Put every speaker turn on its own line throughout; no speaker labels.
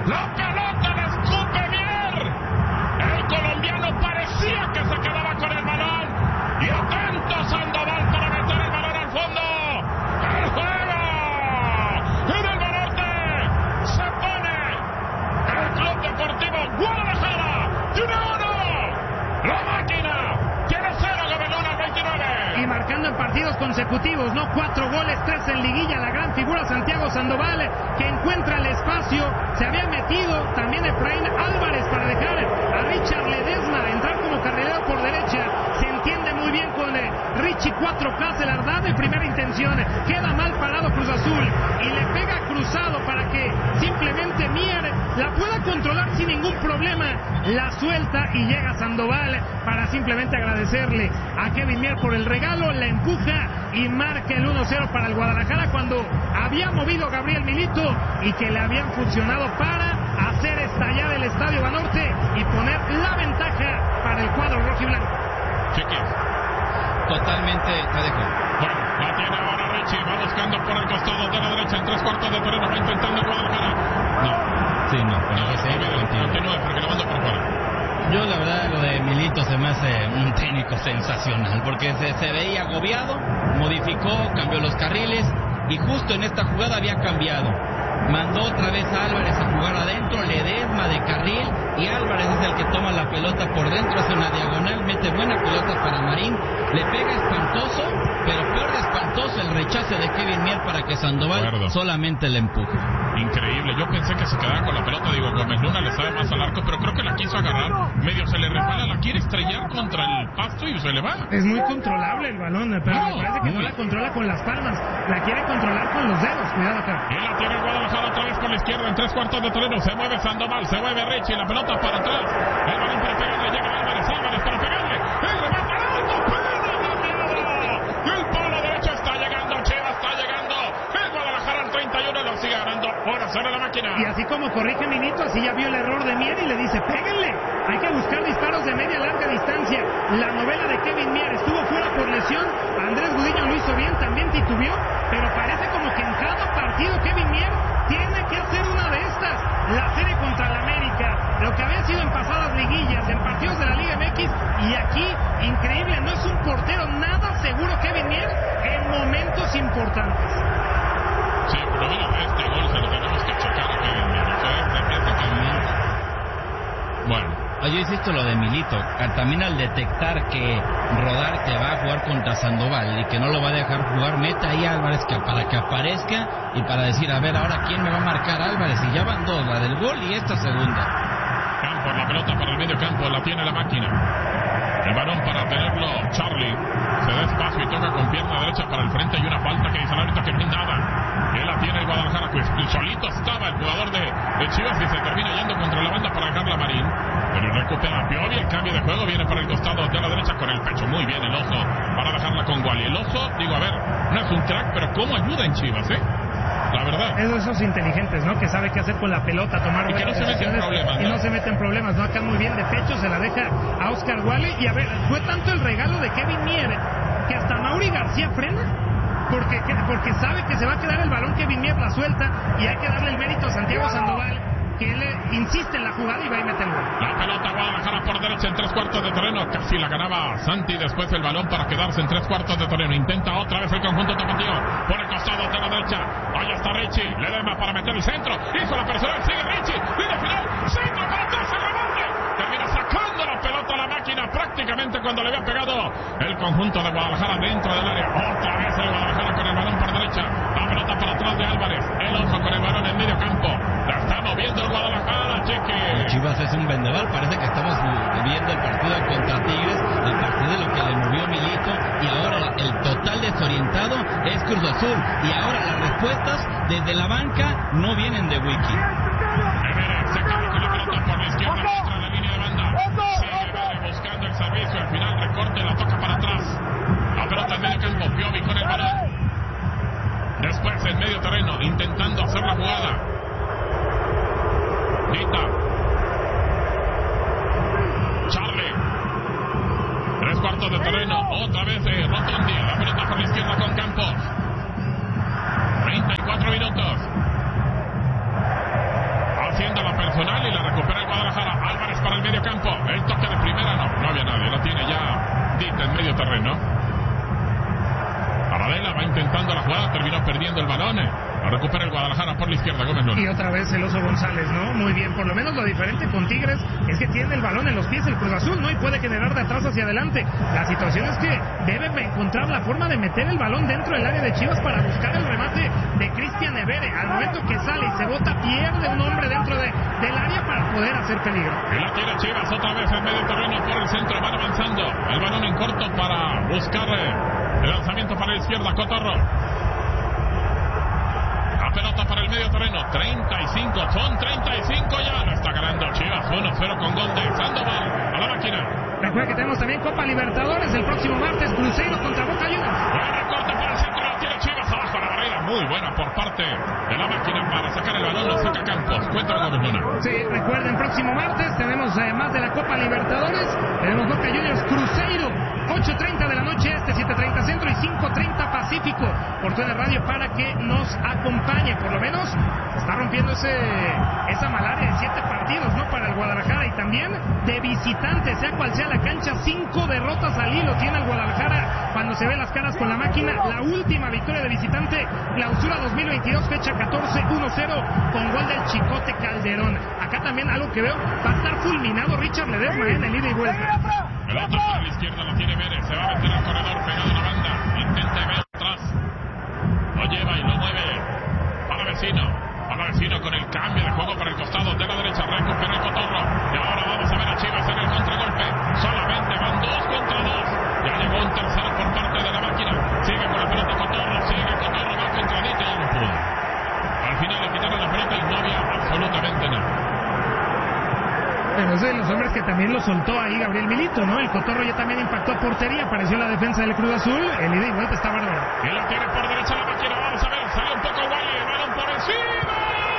La pelota la escupe Mier. El colombiano parecía que se quedaba con el balón. Y atento Sandoval para meter el balón al fondo. El juego en el Banorte se pone el Club Deportivo Guadalajara. ¡Tiene 1! La máquina tiene 0, Gabelón al 29.
Y marcando en partidos consecutivos, ¿no? 4 goles, 3 en liguilla. La gran figura Santiago Sandoval, que encuentra el espacio. Se había metido también Efraín Álvarez para dejar a Richard Ledesma entrar como carrilero por derecha. Se entiende muy bien con Richie 4K, la verdad, de primera intención. Queda mal parado Cruz Azul y le pega cruzado para que simplemente Mier la pueda controlar sin ningún problema. La suelta y llega Sandoval para simplemente agradecerle a Kevin Mier por el regalo. La empuja y marca el 1-0 para el Guadalajara, cuando había movido a Gabriel Milito y que le habían funcionado para hacer estallar el Estadio Banorte y poner la ventaja para el cuadro rojiblanco.
Chiquis.
Totalmente, te dejo.
Bueno, la tiene ahora Richie, va buscando por el costado de la derecha en 3/4 de terreno, va intentando el Guadalajara. No.
Sí, no, con ese
continúe porque lo mando por fuera.
Yo la verdad lo de Milito se me hace un técnico sensacional, porque se veía agobiado, modificó, cambió los carriles y justo en esta jugada había cambiado. Mandó otra vez a Álvarez a jugar adentro, Ledesma de carril y Álvarez es el que toma la pelota por dentro, hace una diagonal, mete buena pelota para Marín, le pega espantoso, pero peor de espantoso el rechace de Kevin Mier para que Sandoval solamente le empuje.
Increíble, yo pensé que se quedaba con la pelota, digo, Gómez Luna le sabe más al arco, pero creo que la quiso agarrar, medio se le resbala, la quiere estrellar contra el pasto y se le va.
Es muy controlable el balón, pero me parece que no la controla con las palmas, la quiere controlar con los dedos, cuidado acá.
Y la tiene el Guadalajara otra vez con la izquierda en 3/4 de terreno, se mueve Sandoval, se mueve Richie, la pelota para atrás, el balón para pegarle, llega Álvarez para pegarle, el remate alto, pero el palo derecho está llegando, Chivas está llegando, el Guadalajara al 31 lo sigue ganando, ahora sale la máquina.
Y así como corrige Milito, así ya vio el error de Mier y le dice, péguenle, hay que buscar disparos de media larga distancia. La novela de Kevin Mier estuvo fuera por lesión, Andrés Gudiño lo hizo bien, también titubeó, pero parece como que en cada partido Kevin Mier tiene que hacer una de estas, la serie contra la América, lo que había sido en pasadas liguillas, en partidos de la Liga MX, y aquí, increíble, no es un portero nada seguro Kevin Mier en momentos importantes.
Sí, pero mira, este gol se lo tenemos que checar a Kevin Mier, bueno.
Yo insisto lo de Milito, también al detectar que Rodarte va a jugar contra Sandoval y que no lo va a dejar jugar, meta ahí a Álvarez para que aparezca y para decir, a ver, ahora quién me va a marcar Álvarez, y ya van dos, la del gol y esta segunda.
Campo, la pelota para el medio campo, la tiene la máquina. El balón para tenerlo Charlie, se da espacio y toca con pierna derecha para el frente, y una falta que dice el árbitro que no es nada. Él la tiene el Guadalajara, pues solito estaba el jugador de Chivas y se termina yendo contra la banda para dejarla Marín. Pero recupera Piovi, el cambio de juego viene para el costado de la derecha con el pecho, muy bien el Oso para dejarla con Wally. El Oso, digo, a ver, no es un crack, pero cómo ayuda en Chivas, la verdad.
Es de esos inteligentes, ¿no? Que sabe qué hacer con la pelota, tomar
y que no se mete en problemas,
y no se mete en problemas, ¿no? Acá muy bien de pecho se la deja a Oscar Wally. Y a ver, fue tanto el regalo de Kevin Mier que hasta Mauri García frena, porque sabe que se va a quedar el balón, Kevin Mier la suelta y hay que darle el mérito a Santiago Sandoval, que él insiste en la jugada y va y mete el gol.
La pelota Guadalajara por derecha en 3/4 de terreno, casi la ganaba Santi, después el balón para quedarse en 3/4 de terreno, intenta otra vez el conjunto tapatío, por el costado de la derecha, allá está Richie, Ledesma para meter el centro, hizo la personal, sigue Richie, línea final, centro para atrás, el rebote, termina sacando la pelota a la máquina prácticamente cuando le había pegado el conjunto de Guadalajara dentro del área, otra vez el Guadalajara con el balón por derecha, la pelota para atrás de Álvarez, el Oso con el balón en medio campo, la está moviendo el Guadalajara, Cheque.
Chivas es un vendaval, parece que estamos viendo el partido contra Tigres, el partido de lo que le movió Milito, y ahora el total desorientado es Cruz Azul, y ahora las respuestas desde la banca no vienen de Wiki.
Everett se cae con la pelota por la izquierda, entra en la línea de banda, sigue Everett buscando el servicio, al final recorte, la toca para atrás, la pelota en medio campo, Piovi con el balón, después en medio terreno, intentando hacer la jugada, Nita, Charlie, 3/4 de terreno, otra vez Rotondi, la pelota por la izquierda con Campos, 34 minutos, personal y la recupera el Guadalajara. Álvarez para el medio campo. El toque de primera, no había nadie. Lo tiene ya Dita en medio terreno. Paradela va intentando la jugada, terminó perdiendo el balón. Lo recupera el Guadalajara por la izquierda, Gómez Luna.
Y otra vez el Oso González, ¿no? Muy bien, por lo menos lo diferente con Tigres es que tiene el balón en los pies el Cruz Azul, ¿no? Y puede generar de atrás hacia adelante. La situación es que debe encontrar la forma de meter el balón dentro del área de Chivas para buscar el remate de Cristian Evere. Al momento que sale y se bota, pierde un hombre dentro del área para poder hacer peligro.
Y la tira Chivas otra vez en medio terreno por el centro, van avanzando. El balón en corto para buscar el lanzamiento para la izquierda, Cotorro. La pelota para el medio terreno, 35, son 35 ya. Lo está ganando Chivas, 1-0 con gol de Sandoval a la máquina.
Recuerda que tenemos también Copa Libertadores el próximo martes, Cruzeiro contra Boca Juniors.
Buen recorte para el centro, la tira Chivas abajo, la barrera muy buena por parte de la máquina para sacar el balón, lo saca Campos. Cuéntame, Gómez Luna.
Sí, recuerden, próximo martes tenemos más de la Copa Libertadores, tenemos Boca Juniors Cruzeiro, 8:30 de la noche este, 7:30 centro y 5:30 Pacífico, por TUDN Radio para que nos acompañe. Por lo menos está rompiendo esa malaria de 7 partidos, ¿no? Para el Guadalajara, y también de visitante, sea cual sea la cancha, 5 derrotas al hilo tiene el Guadalajara cuando se ve las caras con la máquina. La última victoria de visitante, clausura 2022, fecha 14, 1-0 con gol del Chicote Calderón. Acá también algo que veo, va a estar fulminado Richard Ledesma en el ida y vuelta.
Pelota para la izquierda, la tiene Vélez, se va a meter al corredor, pegado a la banda, intenta ver atrás, lo lleva y lo mueve para Vecino con el cambio de juego para el costado de la derecha, recupera el Cotorro, y ahora vamos a ver a Chivas en el contragolpe, solamente van 2 contra 2, ya llegó un tercero por parte de la máquina, sigue con la pelota Cotorro, va contra Dita y ya no pudo. Al final le quitaron la pelota y no había absolutamente nada.
Pero es de los hombres que también lo soltó ahí Gabriel Milito, ¿no? El Cotorro ya también impactó a portería, apareció la defensa del Cruz Azul, el ida y vuelta está bárbaro.
Y lo tiene por derecha la máquina, vamos a ver, salió un poco Wally, el balón por encima.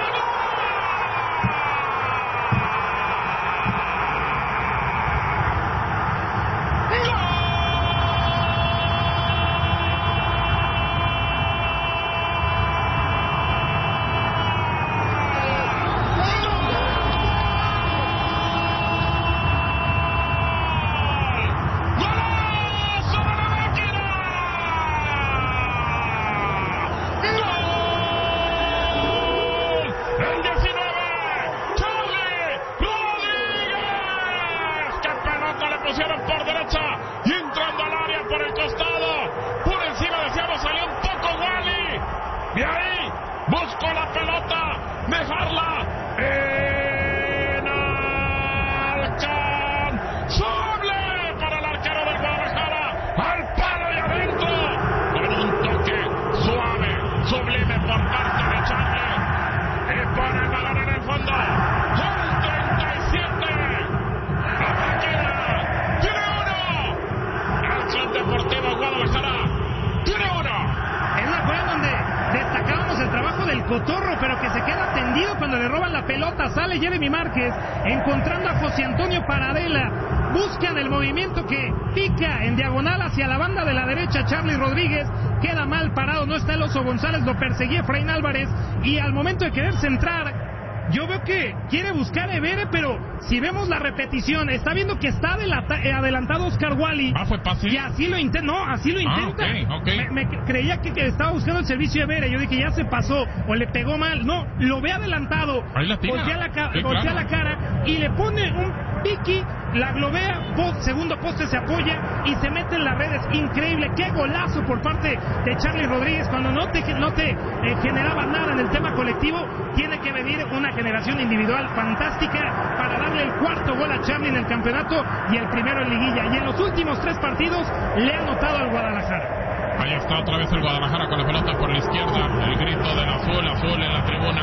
Cotorro, pero que se queda tendido cuando le roban la pelota. Sale Jeremy Márquez, encontrando a José Antonio Paradela. Buscan el movimiento que pica en diagonal hacia la banda de la derecha. Charly Rodríguez queda mal parado, no está el Oso González, lo perseguía Efraín Álvarez. Y al momento de querer centrar, yo veo que quiere buscar a Evere, pero si vemos la repetición, está viendo que está adelantado Oscar Wally.
¿Fue pase?
Y así lo intenta, no, así lo intenta.
Okay.
Me creía que estaba buscando el servicio de Evere. Yo dije, ya se pasó, o le pegó mal. No, lo ve adelantado.
Ahí la tira.
Voltea la cara y le pone un piqui, la globea, segundo poste, se apoya y se mete en las redes. Increíble, qué golazo por parte de Charly Rodríguez. Cuando no te generaba nada en el tema colectivo, tiene que venir una generación individual fantástica para darle el cuarto gol a Charly en el campeonato y el primero en liguilla. Y en los últimos 3 partidos le ha anotado al Guadalajara.
Ahí está otra vez el Guadalajara con la pelota por la izquierda, el grito del azul en la tribuna.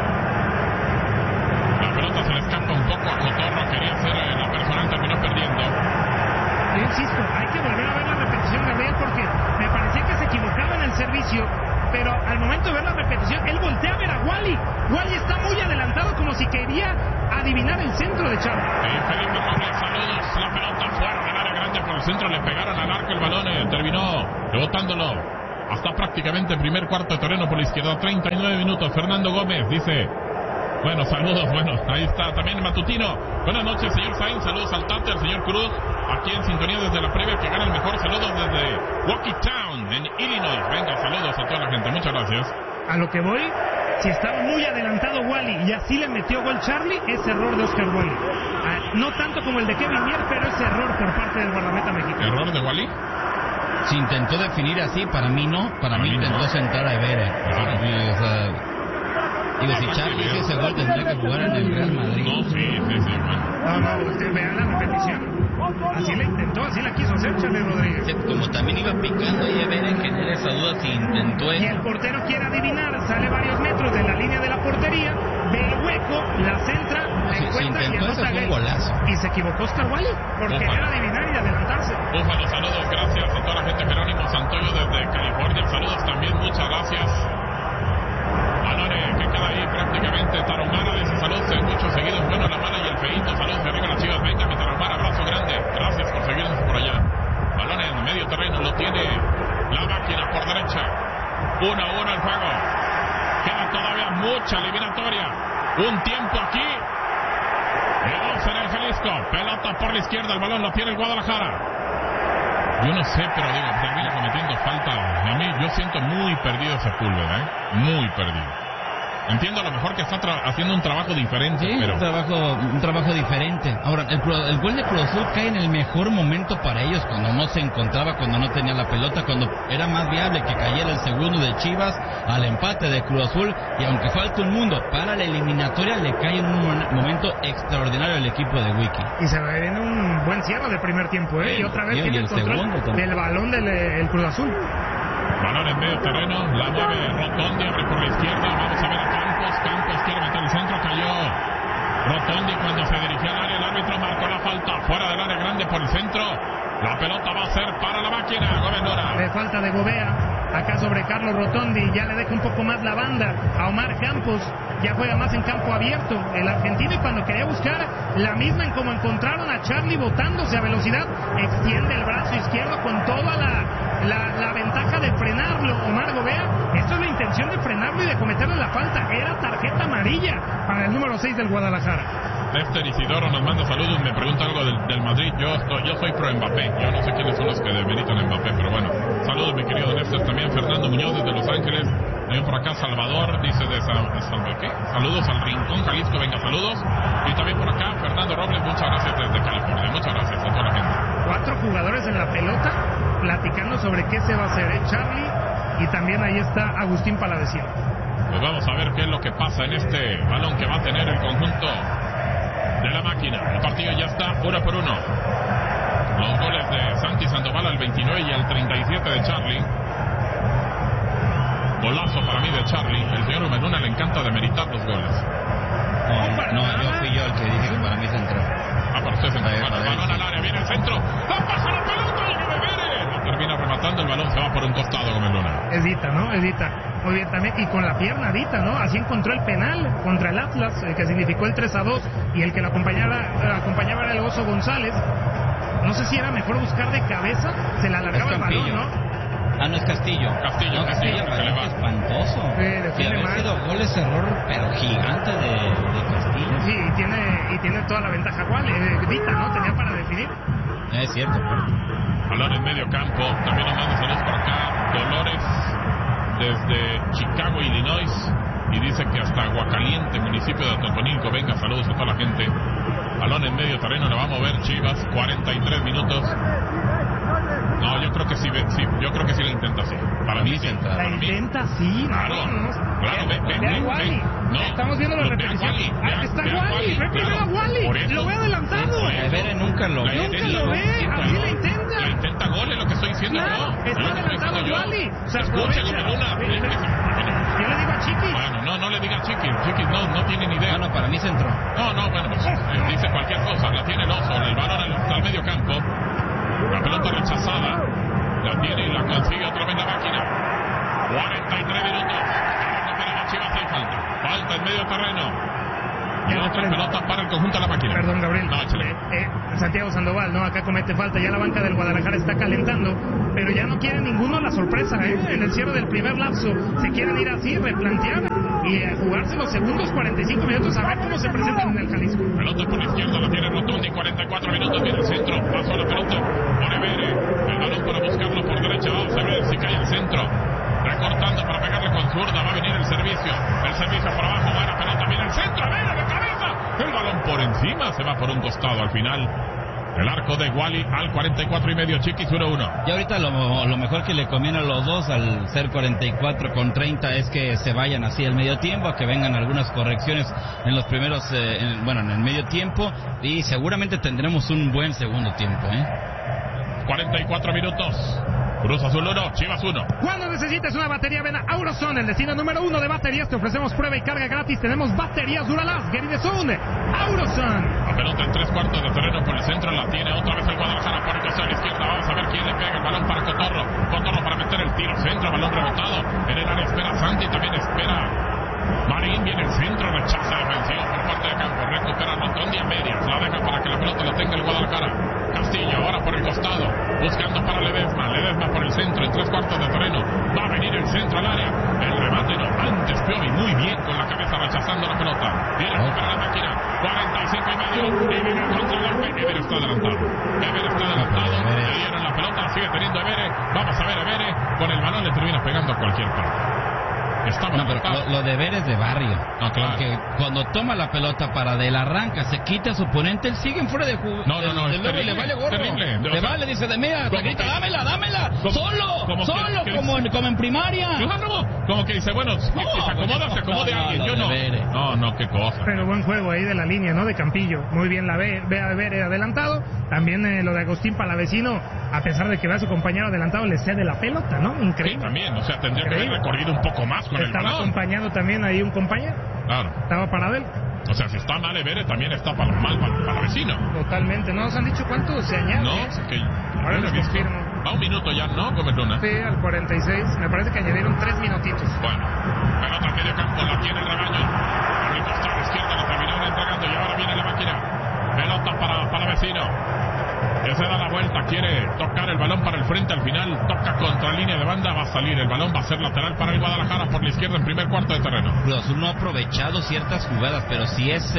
La pelota se le escapa un poco a Cotorro, quería hacer la personal, terminó perdiendo.
Yo insisto, hay que volver a ver la repetición, Gabriel, porque me parecía que se equivocaba en el servicio, pero al momento de ver la repetición, él voltea a ver a Wally. Wally está muy adelantado, como si quería adivinar el centro de Charly.
Felipe Robles, saludos. La pelota fuera del área grande por el centro, le pegaron al arco, el balón terminó rebotándolo hasta prácticamente primer cuarto de terreno por la izquierda. 39 minutos. Fernando Gómez dice: Bueno, saludos, ahí está también Matutino. Buenas noches, señor Sainz, saludos al Tante, al señor Cruz, aquí en sintonía desde la previa, que gana el mejor, saludos desde Waukee-Town, en Illinois. Venga, saludos a toda la gente, muchas gracias.
A lo que voy, si estaba muy adelantado Wally y así le metió gol Charlie, es error de Oscar Wally. No tanto como el de Kevin Mier, pero es error por parte del guardameta mexicano.
¿Error de Wally?
Si intentó definir así, para mí no. Para mí intentó sentar a Evere. O sea, digo, si Charlie hizo ese gol, tendría que jugar en el Real Madrid.
No, sí, bueno.
No, vean la repetición. Así la intentó, así la quiso hacer Charlie Rodríguez.
Sí, como también iba picando y Evere, genera esa duda si intentó eso.
Y el portero quiere adivinar, sale varios metros de la línea de la portería, ve el hueco, la centra, la encuentra y anota
un golazo.
Y se equivocó Oscar Wally por querer adivinar y adelantarse.
Búfalo, saludos, gracias a toda la gente. Jerónimo Santoyo desde California, saludos también, muchas gracias. Alore, que queda ahí prácticamente. Tarahumara dice saludos, muchos seguidos. Bueno, la mala y el feíto, saludos de arriba las Chivas. Venga, mi Tarahumara, abrazo grande. Gracias por seguirnos por allá. Balón en medio terreno, lo tiene la máquina por derecha. 1-1 el juego. Queda todavía mucha eliminatoria. Un tiempo aquí. El 11 en el Jalisco. Pelota por la izquierda, el balón lo tiene el Guadalajara. Yo no sé, pero digo, termina cometiendo falta. A mí, yo siento muy perdido Sepúlveda, muy perdido. Entiendo a lo mejor que está haciendo un trabajo diferente,
sí,
pero...
un trabajo diferente. Ahora, el gol de Cruz Azul cae en el mejor momento para ellos, cuando no se encontraba, cuando no tenía la pelota, cuando era más viable que cayera el segundo de Chivas al empate de Cruz Azul, y aunque falta un mundo para la eliminatoria, le cae en un momento extraordinario al equipo de Wiki.
Y se va viene un buen cierre de primer tiempo, y otra vez tiene el control del balón del Cruz Azul.
Balón en medio terreno, la mueve Rotondi, abre por la izquierda, vamos a ver a Campos quiere meter el centro, cayó Rotondi cuando se dirigía al área, el árbitro marcó la falta, fuera del área grande por el centro, la pelota va a ser para la máquina, Gómez Lora.
De falta de Gobea, acá sobre Carlos Rotondi, ya le deja un poco más la banda a Omar Campos, ya juega más en campo abierto el argentino, y cuando quería buscar la misma en como encontraron a Charlie botándose a velocidad, extiende el brazo izquierdo con toda la ventaja de frenarlo Omar Gobea. Esto es la intención de frenarlo y de cometerle la falta, era tarjeta amarilla para el número 6 del Guadalajara.
Néstor Isidoro nos manda saludos, me pregunta algo del Madrid. Yo soy pro Mbappé, yo no sé quiénes son los que demeritan a Mbappé, pero bueno, saludos mi querido Néstor. También Fernando Muñoz desde Los Ángeles, también por acá Salvador, dice de ¿qué? Saludos al Rincón Jalisco, venga, saludos. Y también por acá Fernando Robles, muchas gracias desde California, muchas gracias a toda la gente.
4 jugadores en la pelota platicando sobre qué se va a hacer, Charlie, y también ahí está Agustín Palavecino.
Pues vamos a ver qué es lo que pasa en este balón que va a tener el conjunto de la máquina. El partido ya está 1-1. Los goles de Santi Sandoval al 29 y al 37 de Charlie. Golazo para mí de Charlie. El señor Menuna le encanta demeritar los goles.
No, yo fui yo el que dije que para mí se entró.
Para usted se entró. Bueno, el balón al área, viene el centro. ¡La pasa la pelota! ¡Y Bebere! Termina rematando, el balón se va por un costado, Gómez Luna.
Edita, ¿no? Edita. Muy bien también, y con la pierna Edita, ¿no? Así encontró el penal contra el Atlas, que significó el 3-2, y el que lo acompañaba era el Oso González. No sé si era mejor buscar de cabeza, se le alargaba el balón, ¿no?
No es Castillo.
Castillo,
que le va espantoso.
Sí,
haber sido gol es error, pero gigante de Castillo.
Sí, y tiene toda la ventaja igual. Edita, ¿no? Tenía para definir.
Es cierto.
Balón en medio campo, también nos manda saludos por acá. Dolores desde Chicago, Illinois, y dice que hasta Aguacaliente, municipio de Totonilco. Venga, saludos a toda la gente. Balón en medio terreno, le va a mover Chivas, 43 minutos. No, yo creo que sí, yo creo que sí la intenta, sí. Para mí sí.
La intenta, sí.
Claro, claro, ve. No,
estamos viendo la repetición. Está Wally, ve primero a Wally. Lo ve adelantado.
Evere nunca lo ve.
Nunca lo ve, así la intenta.
La intenta gol, es lo que estoy diciendo yo.
Está adelantado Wally.
Escúchale, Luna.
Yo le digo a Chiquis.
Bueno, no le diga a Chiquis. Chiquis no tiene ni idea.
No, para mí se entró.
No, bueno, pues dice cualquier cosa. La tiene el Oso, el balón al medio campo. La pelota rechazada, la tiene y la consigue otra vez la máquina. 43 minutos. No tenemos Chivas, hay falta en medio terreno. Y otra pelota para el conjunto de la máquina.
Perdón, Gabriel.
No,
Santiago Sandoval, ¿no? Acá comete falta. Ya la banca del Guadalajara está calentando. Pero ya no quiere ninguno la sorpresa, ¿eh? En el cierre del primer lapso. Se quieren ir así, replantear. y jugarse los segundos 45 minutos a ver cómo se presentan en el Jalisco.
Pelota por la izquierda, la tiene Rotondi, 44 minutos, viene el centro, paso a la pelota, por Evere, el balón para buscarlo por derecha, vamos a ver si cae al centro, recortando para pegarle con zurda, va a venir el servicio por abajo, buena pelota, viene el centro, Evere de cabeza, el balón por encima, se va por un costado al final. El arco de Wally al 44 y medio, Chiquis 1-1.
Y ahorita lo mejor que le conviene a los dos al ser 44 con 30 es que se vayan así al medio tiempo, a que vengan algunas correcciones en los primeros, en el medio tiempo, y seguramente tendremos un buen segundo tiempo.
44 minutos. Cruz Azul 1, Chivas 1.
Cuando necesites una batería, ven a Auroson, el destino número 1 de baterías. Te ofrecemos prueba y carga gratis. Tenemos baterías Duralast, Get in the Zone, Auroson.
La pelota en 3/4 de terreno por el centro, la tiene otra vez el Guadalajara por el costado izquierda. Vamos a ver quién le pega el balón para Cotorro. Cotorro para meter el tiro centro, balón rebotado. En el área espera Santi, también espera Marín, viene el centro, rechaza defensivo por parte de campo, recupera Rotondi a medias, la deja para que la pelota la tenga el Guadalajara. Castillo ahora por el costado, buscando para Ledesma por el centro, en 3/4 de terreno, va a venir el centro al área, el remate no, antes Piovi, muy bien con la cabeza rechazando la pelota, viene a recuperar la máquina, 45 y medio, Evere contra el golpe, Evere está adelantado, le dieron la pelota, sigue teniendo Evere, vamos a ver Evere, con el balón le termina pegando a cualquier parte.
No, pero lo de ver es de barrio.
No, claro.
Porque cuando toma la pelota para del arranca, se quita a su oponente, él sigue en fuera de juego.
No, es terrible,
le vale gorro.
Terrible.
Le vale, dice, mira, te grita, dámela. Solo, como en primaria.
Claro, como que dice, bueno, si se acomode alguien. Yo no. No, qué cosa.
Pero buen juego ahí de la línea, ¿no? De Campillo. Muy bien la ve a ver adelantado. También lo de Agustín Palavecino, a pesar de que ve a su compañero adelantado, le cede la pelota, ¿no? Increíble.
Sí, también, o sea, tendría que haber recorrido un poco más con el balón.
Estaba acompañando también ahí un compañero.
Claro.
Estaba parado él.
O sea, si está mal Evere, también está mal para vecino.
Totalmente. ¿No nos han dicho cuánto se añade?
No, que
ahora les confirmo.
Va un minuto ya, ¿no, Comelona?
Sí, al 46. Me parece que añadieron 3 minutitos.
Bueno, pelota a medio campo, la tiene el rebaño. Por el costado izquierdo la terminaron entregando y ahora viene la máquina. Pelota para vecino. Que se da la vuelta, quiere tocar el balón para el frente, al final toca contra línea de banda, va a salir el balón, va a ser lateral para el Guadalajara por la izquierda en primer cuarto de terreno.
Cruz Azul no ha aprovechado ciertas jugadas, pero si es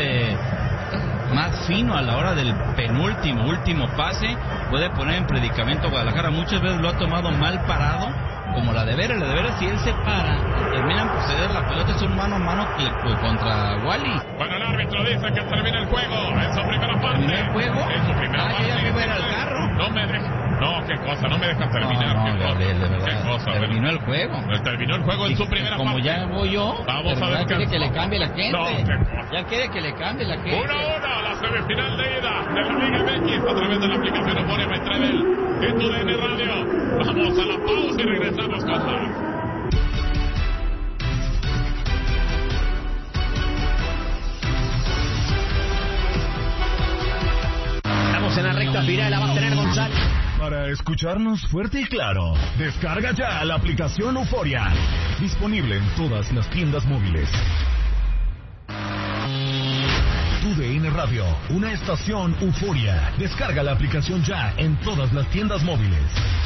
más fino a la hora del último pase, puede poner en predicamento a Guadalajara. Muchas veces lo ha tomado mal parado, como la de Vera. La de Vera, si él se para, terminan por ceder la pelota, es un mano a mano contra Wally.
Bueno, el árbitro dice que termina el juego en su primera parte.
¿Terminó el juego?
En su primera parte.
Ya que ver al carro.
No me deja. No, qué cosa, no me dejan terminar.
No, Gabriel, de verdad.
Qué cosa.
Terminó el juego.
Terminó el juego en su primera parte.
Como ya voy yo,
vamos a ver.
Ya quiere que le cambie la gente.
No,
ya quiere que le cambie la gente.
1-1, la semifinal de ida de la Liga MX a través de la aplicación Euforia by Travel en tu DN Radio. Vamos a la pausa y regresamos con más.
En la recta final la va a tener González.
Para escucharnos fuerte y claro, descarga ya la aplicación Euforia. Disponible en todas las tiendas móviles. Tu DN Radio, una estación Euforia. Descarga la aplicación ya en todas las tiendas móviles.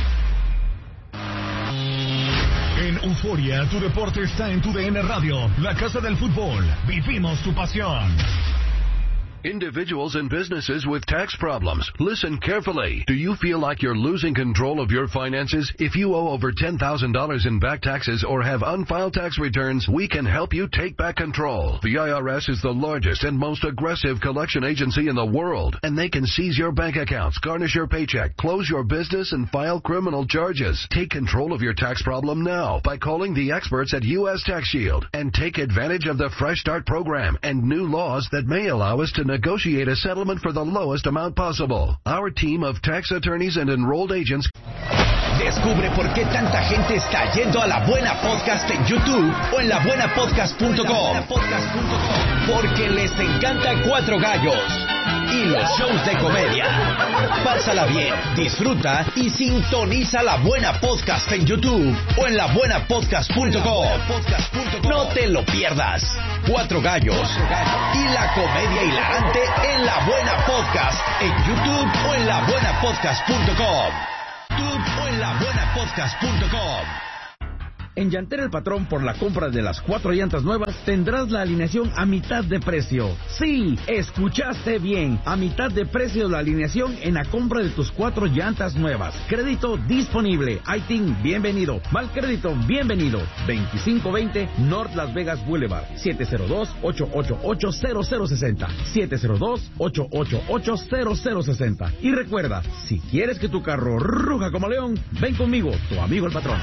En Euforia, tu deporte está en Tu DN Radio, la casa del fútbol. Vivimos tu pasión.
Individuals and businesses with tax problems. Listen carefully. Do you feel like you're losing control of your finances? If you owe over $10,000 in back taxes or have unfiled tax returns, we can help you take back control. The IRS is the largest and most aggressive collection agency in the world, and they can seize your bank accounts, garnish your paycheck, close your business, and file criminal charges. Take control of your tax problem now by calling the experts at U.S. Tax Shield and take advantage of the Fresh Start program and new laws that may allow us to negotiate a settlement for the lowest amount possible. Our team of tax attorneys and enrolled agents.
Descubre por qué tanta gente está yendo a La Buena Podcast en YouTube o en labuenapodcast.com. Porque les encanta Cuatro Gallos y los shows de comedia. Pásala bien, disfruta y sintoniza La Buena Podcast en YouTube o en labuenapodcast.com. No te lo pierdas. Cuatro Gallos y la comedia hilarante en La Buena Podcast en YouTube o en labuenapodcast.com. O en labuenapodcast.com.
En Llantera El Patrón, por la compra de las 4 llantas nuevas, tendrás la alineación a mitad de precio. Sí, escuchaste bien. A mitad de precio la alineación en la compra de tus 4 llantas nuevas. Crédito disponible. ITIN, bienvenido. Mal crédito, bienvenido. 2520 North Las Vegas Boulevard. 702-888-0060. 702-888-0060. Y recuerda, si quieres que tu carro ruja como león, ven conmigo, tu amigo el patrón.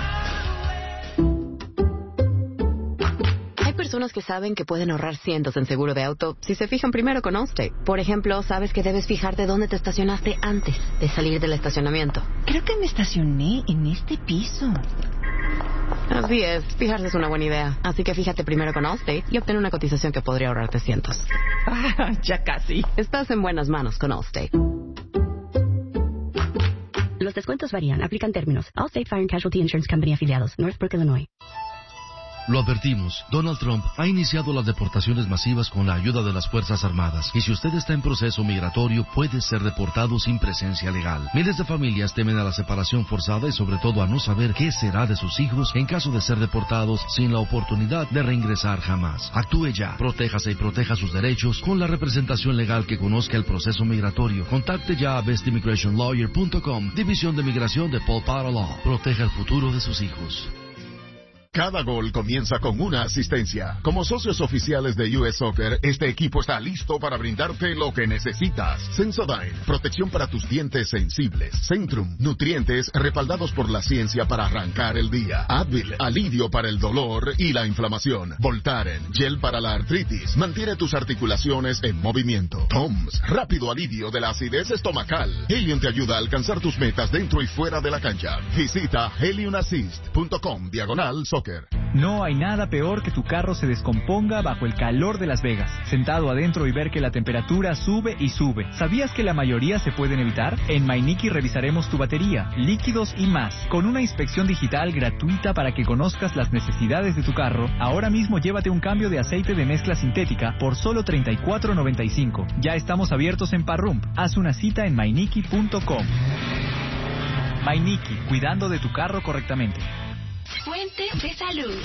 Hay personas que saben que pueden ahorrar cientos en seguro de auto si se fijan primero con Allstate. Por ejemplo, sabes que debes fijarte dónde te estacionaste antes de salir del estacionamiento.
Creo que me estacioné en este piso.
Así es, fijarse es una buena idea. Así que fíjate primero con Allstate y obtén una cotización que podría ahorrarte cientos.
Ya casi.
Estás en buenas manos con Allstate.
Los descuentos varían. Aplican términos. Allstate Fire and Casualty Insurance Company afiliados. Northbrook, Illinois.
Lo advertimos, Donald Trump ha iniciado las deportaciones masivas con la ayuda de las Fuerzas Armadas. Y si usted está en proceso migratorio, puede ser deportado sin presencia legal. Miles de familias temen a la separación forzada y sobre todo a no saber qué será de sus hijos en caso de ser deportados sin la oportunidad de reingresar jamás. Actúe ya, protéjase y proteja sus derechos con la representación legal que conozca el proceso migratorio. Contacte ya a bestimmigrationlawyer.com, División de Migración de Paul Potter Law. Proteja el futuro de sus hijos.
Cada gol comienza con una asistencia. Como socios oficiales de US Soccer, este equipo está listo para brindarte lo que necesitas. Sensodyne, protección para tus dientes sensibles. Centrum, nutrientes respaldados por la ciencia para arrancar el día. Advil, alivio para el dolor y la inflamación. Voltaren, gel para la artritis, mantiene tus articulaciones en movimiento. Toms, rápido alivio de la acidez estomacal. Helium te ayuda a alcanzar tus metas dentro y fuera de la cancha. Visita heliumassist.com/soccer.
No hay nada peor que tu carro se descomponga bajo el calor de Las Vegas, sentado adentro y ver que la temperatura sube y sube. ¿Sabías que la mayoría se pueden evitar? En MyNicky revisaremos tu batería, líquidos y más, con una inspección digital gratuita para que conozcas las necesidades de tu carro. Ahora mismo llévate un cambio de aceite de mezcla sintética por solo $34.95. Ya estamos abiertos en Parrump. Haz una cita en mynicky.com. MyNicky, cuidando de tu carro correctamente.
Fuentes de salud.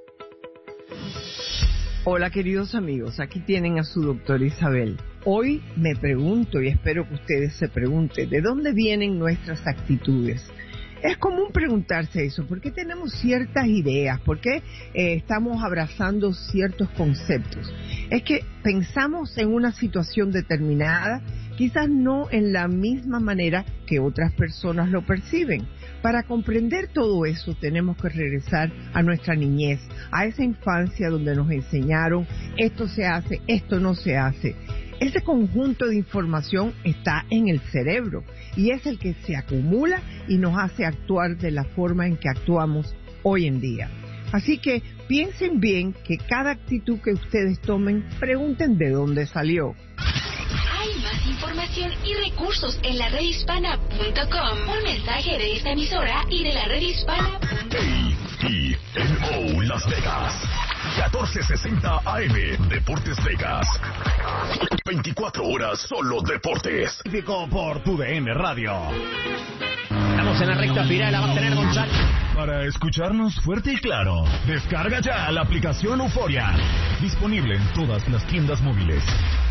Hola queridos amigos, aquí tienen a su doctora Isabel. Hoy me pregunto y espero que ustedes se pregunten, ¿de dónde vienen nuestras actitudes? Es común preguntarse eso, ¿por qué tenemos ciertas ideas? ¿Por qué estamos abrazando ciertos conceptos? Es que pensamos en una situación determinada, quizás no en la misma manera que otras personas lo perciben. Para comprender todo eso tenemos que regresar a nuestra niñez, a esa infancia donde nos enseñaron esto se hace, esto no se hace. Ese conjunto de información está en el cerebro y es el que se acumula y nos hace actuar de la forma en que actuamos hoy en día. Así que piensen bien que cada actitud que ustedes tomen, pregunten de dónde salió.
Hay más información y recursos en la redhispana.com. Un mensaje de esta emisora y de la redhispana.com.
KTNO Las Vegas, 1460 AM, Deportes Vegas. 24 horas solo deportes. Típico por tu DN Radio.
Estamos en la recta final, la va a tener González.
Para escucharnos fuerte y claro, descarga ya la aplicación Euforia. Disponible en todas las tiendas móviles.